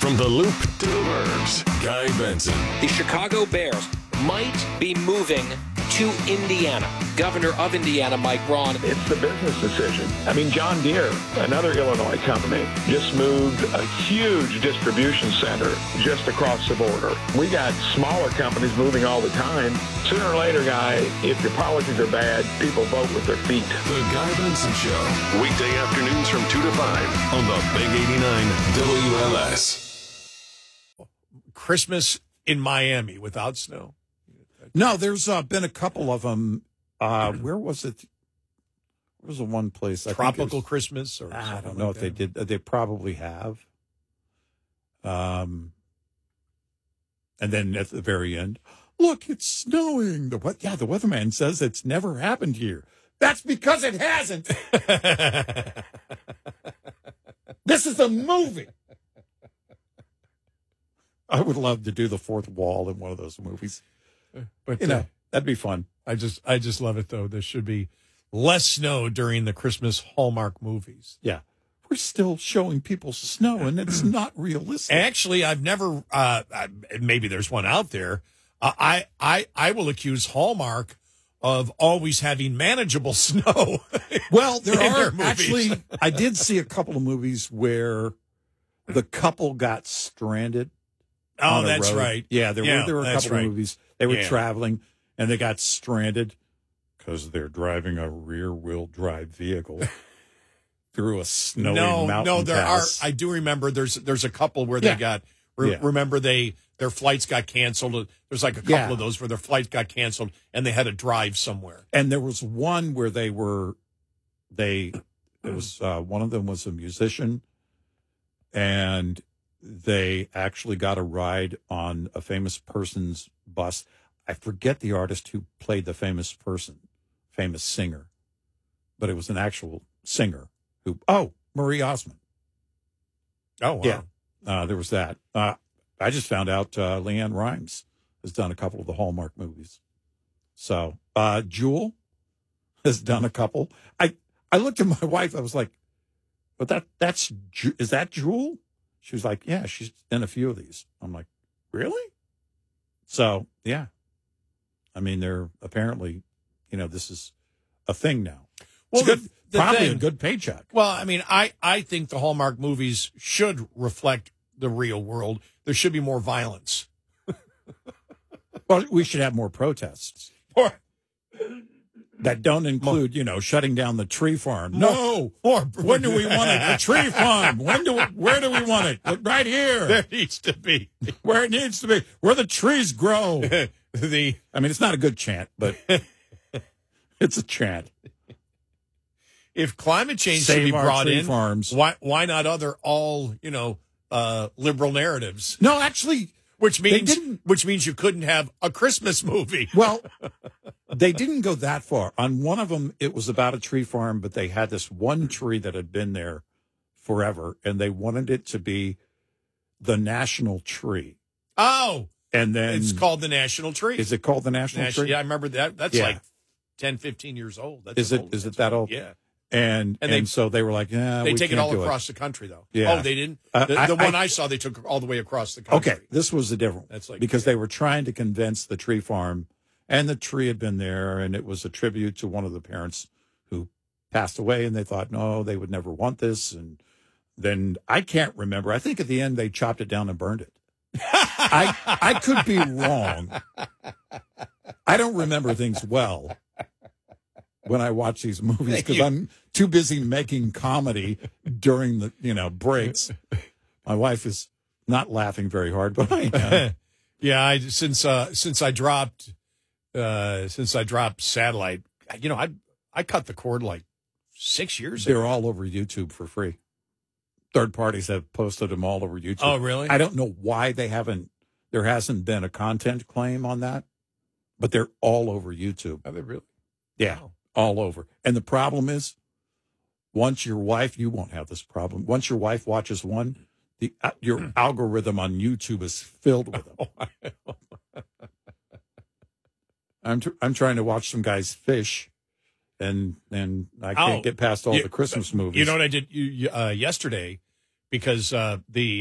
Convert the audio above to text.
From the Loop to the Burbs, Guy Benson. The Chicago Bears might be moving to Indiana. Governor of Indiana, Mike Braun. It's the business decision. I mean, John Deere, another Illinois company, just moved a huge distribution center just across the border. We got smaller companies moving all the time. Sooner or later, Guy, if your policies are bad, people vote with their feet. The Guy Benson Show. Weekday afternoons from 2 to 5 on the Big 89 WLS. Christmas in Miami without snow. No, there's been a couple of them. Where was it? Where was the one place? Tropical Christmas? Or I don't know if they did. They probably have. And then at the very end, look, it's snowing. The weatherman says it's never happened here. That's because it hasn't. This is a movie. I would love to do the fourth wall in one of those movies. But that'd be fun. I just love it though. There should be less snow during the Christmas Hallmark movies. Yeah. We're still showing people snow and it's not realistic. Actually, I've never maybe there's one out there. I will accuse Hallmark of always having manageable snow. Well, there are actually I did see a couple of movies where the couple got stranded. Oh, that's road. right. Yeah, there were a couple of movies. They were traveling, and they got stranded because they're driving a rear-wheel drive vehicle through a snowy mountain No, there pass. are. I do remember there's a couple where they got. Remember their flights got canceled. There's like a couple of those where their flights got canceled, and they had to drive somewhere. And there was one where it was one of them was a musician, and they actually got a ride on a famous person's bus. I forget the artist who played the famous singer, but it was an actual singer Marie Osmond. Oh, wow. Yeah. There was that. I just found out Leanne Rimes has done a couple of the Hallmark movies. So Jewel has done a couple. I looked at my wife. I was like, but is that Jewel? She was like, yeah, she's in a few of these. I'm like, really? So, yeah. I mean, they're apparently, this is a thing now. Well, probably a good paycheck. Well, I mean, I think the Hallmark movies should reflect the real world. There should be more violence. Well, we should have more protests. That don't include, shutting down the tree farm. No. Or when do we want it? The tree farm. Where do we want it? Right here. There needs to be. Where it needs to be. Where the trees grow. I mean, it's not a good chant, but it's a chant. If climate change should be brought in, farms. why not all liberal narratives? No, actually. Which means you couldn't have a Christmas movie. Well, they didn't go that far. On one of them, it was about a tree farm, but they had this one tree that had been there forever, and they wanted it to be the national tree. Oh. And then it's called the national tree. Is it called the national tree? Yeah, I remember that. That's like 10, 15 years old. Is it that old? Yeah. And so they were like, yeah, they take it all do across the country, though. Yeah. Oh, they didn't? The one I saw, they took all the way across the country. Okay, this was a different one. Because they were trying to convince the tree farm, and the tree had been there, and it was a tribute to one of the parents who passed away, and they thought, no, they would never want this. And then I can't remember. I think at the end they chopped it down and burned it. I could be wrong. I don't remember things well when I watch these movies because I'm too busy making comedy during the breaks. My wife is not laughing very hard, but I am. Yeah, since I dropped Satellite, I cut the cord like 6 years ago. They're all over YouTube for free. Third parties have posted them all over YouTube. Oh, really? I don't know why there hasn't been a content claim on that, but they're all over YouTube. Are they really? Yeah. Wow. All over. And the problem is, you won't have this problem. Once your wife watches one, your algorithm on YouTube is filled with them. I'm trying to watch some guys fish, and I can't get past all the Christmas movies. You know what I did yesterday? Because the